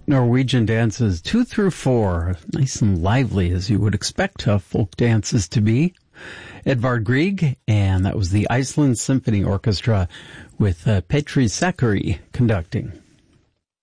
Norwegian dances 2 through 4, nice and lively as you would expect folk dances to be. Edvard Grieg, and that was the Iceland Symphony Orchestra with Petri Sakari conducting.